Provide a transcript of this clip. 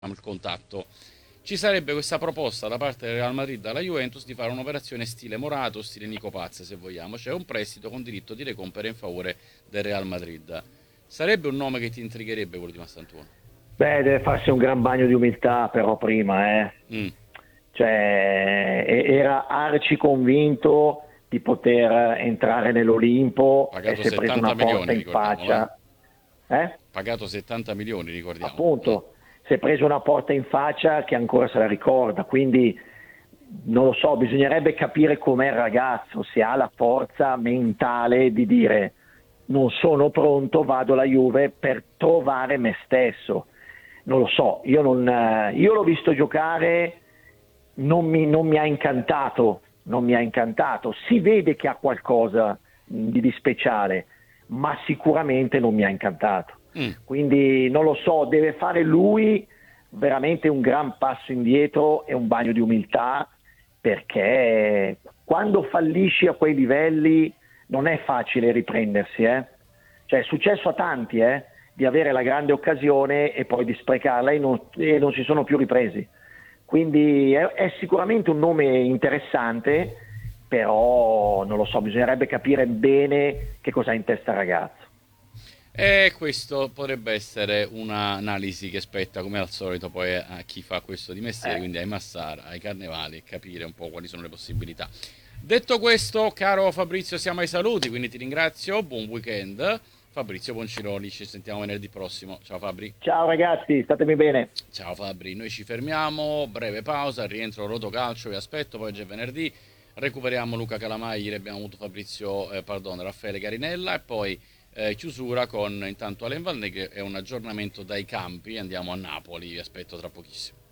il contatto. Ci sarebbe questa proposta da parte del Real Madrid alla Juventus di fare un'operazione stile Morato, stile Nico Paz, se vogliamo, cioè un prestito con diritto di recompra in favore del Real Madrid. Sarebbe un nome che ti intrigherebbe quello di Massantuono? Beh, deve farsi un gran bagno di umiltà però prima, eh. Mm, Cioè, era arci convinto di poter entrare nell'Olimpo e pagato si è preso 70 una porta milioni, in ricordiamolo, eh? faccia, eh? Pagato 70 milioni, ricordiamolo. Mm. Appunto, si è preso una porta in faccia che ancora se la ricorda, quindi non lo so, bisognerebbe capire com'è il ragazzo, se ha la forza mentale di dire non sono pronto, vado alla Juve per trovare me stesso. Non lo so, io l'ho visto giocare, non mi ha incantato, non mi ha incantato. Si vede che ha qualcosa di speciale, ma sicuramente non mi ha incantato. Mm. Quindi non lo so, deve fare lui veramente un gran passo indietro e un bagno di umiltà, perché quando fallisci a quei livelli non è facile riprendersi, eh? Cioè è successo a tanti, di avere la grande occasione e poi di sprecarla e non si sono più ripresi. Quindi è sicuramente un nome interessante, però non lo so, bisognerebbe capire bene che cosa ha in testa il ragazzo. E questo potrebbe essere un'analisi che spetta, come al solito, poi a chi fa questo di mestiere, Eh, quindi ai Massara, ai Carnevali, capire un po' quali sono le possibilità. Detto questo, caro Fabrizio, siamo ai saluti, quindi ti ringrazio, buon weekend. Fabrizio Bonciroli, ci sentiamo venerdì prossimo. Ciao Fabri. Ciao ragazzi, statemi bene. Ciao Fabri, noi ci fermiamo, breve pausa, rientro Rotocalcio, vi aspetto, poi c'è venerdì, recuperiamo Luca Calamai, ieri abbiamo avuto Raffaele Carinella e poi chiusura con intanto Alain Valnè che è un aggiornamento dai campi, andiamo a Napoli, vi aspetto tra pochissimo.